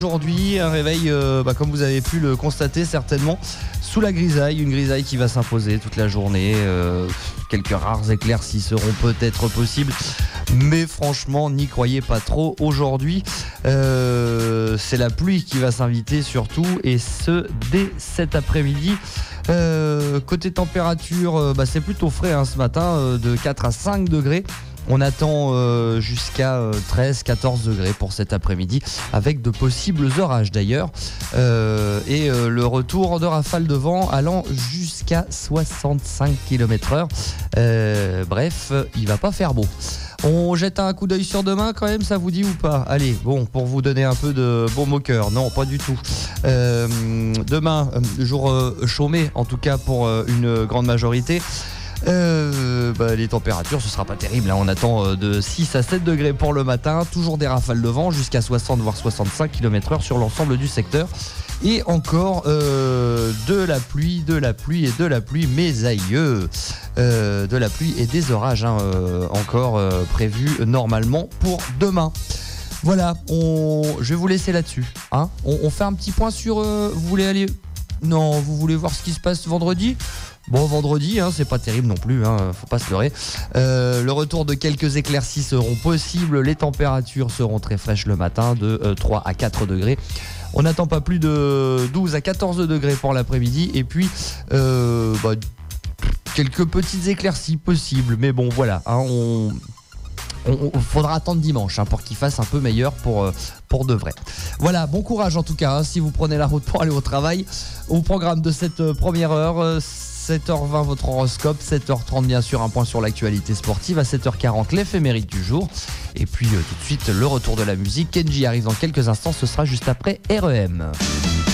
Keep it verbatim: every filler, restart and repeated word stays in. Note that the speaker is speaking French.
Aujourd'hui, un réveil, euh, bah, comme vous avez pu le constater certainement, sous la grisaille, une grisaille qui va s'imposer toute la journée. Euh, quelques rares éclaircies seront peut-être possibles, mais franchement, n'y croyez pas trop. Aujourd'hui, euh, c'est la pluie qui va s'inviter surtout, et ce, dès cet après-midi. Euh, côté température, euh, bah, c'est plutôt frais hein, ce matin, euh, de quatre à cinq degrés. On attend euh, jusqu'à euh, treize à quatorze degrés pour cet après-midi, avec de possibles orages d'ailleurs, euh, et euh, le retour de rafales de vent allant jusqu'à soixante-cinq kilomètres heure. Euh, bref, il va pas faire beau. On jette un coup d'œil sur demain quand même, ça vous dit ou pas? Allez, bon, pour vous donner un peu de baume au cœur. Non, pas du tout. Euh, demain, jour euh, chômé, en tout cas pour euh, une grande majorité. Euh, bah, les températures, ce sera pas terrible hein. On attend euh, de six à sept degrés pour le matin, toujours des rafales de vent jusqu'à soixante voire soixante-cinq kilomètres heure sur l'ensemble du secteur, et encore euh, de la pluie, de la pluie et de la pluie, mes aïeux, euh, de la pluie et des orages hein, euh, encore euh, prévus normalement pour demain. Voilà, on... je vais vous laisser là-dessus hein. on, on fait un petit point sur euh, vous voulez aller non vous voulez voir ce qui se passe vendredi? Bon, vendredi, hein, c'est pas terrible non plus, hein, faut pas se leurrer. Euh, le retour de quelques éclaircies seront possibles. Les températures seront très fraîches le matin, de euh, trois à quatre degrés. On n'attend pas plus de douze à quatorze degrés pour l'après-midi. Et puis, euh, bah, quelques petites éclaircies possibles. Mais bon, voilà, hein, on... On, on faudra attendre dimanche hein, pour qu'il fasse un peu meilleur pour, euh, pour de vrai. Voilà, bon courage en tout cas hein, si vous prenez la route pour aller au travail. Au programme de cette euh, première heure, euh, sept heures vingt votre horoscope, sept heures trente bien sûr un point sur l'actualité sportive, à sept heures quarante l'éphéméride du jour, et puis euh, tout de suite le retour de la musique. Kenji arrive dans quelques instants, ce sera juste après R E M.